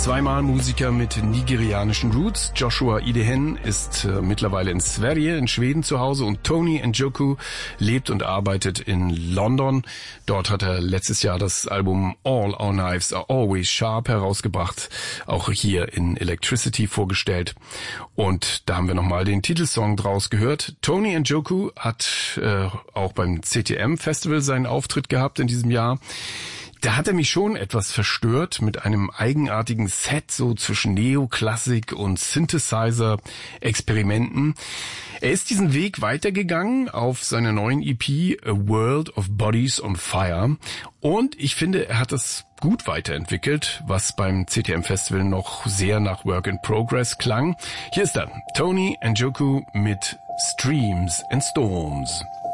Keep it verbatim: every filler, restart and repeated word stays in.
Zweimal Musiker mit nigerianischen Roots. Joshua Idehen ist äh, mittlerweile in Sverige, in Schweden zu Hause, und Tony Njoku lebt und arbeitet in London. Dort hat er letztes Jahr das Album All Our Knives Are Always Sharp herausgebracht, auch hier in Electricity vorgestellt. Und da haben wir nochmal den Titelsong draus gehört. Tony Njoku hat äh, auch beim C T M Festival seinen Auftritt gehabt in diesem Jahr. Da hat er mich schon etwas verstört mit einem eigenartigen Set so zwischen Neoklassik und Synthesizer-Experimenten. Er ist diesen Weg weitergegangen auf seiner neuen E P A World of Bodies on Fire, und ich finde, er hat es gut weiterentwickelt, was beim C T M Festival noch sehr nach Work in Progress klang. Hier ist dann Tony Njoku mit Streams and Storms.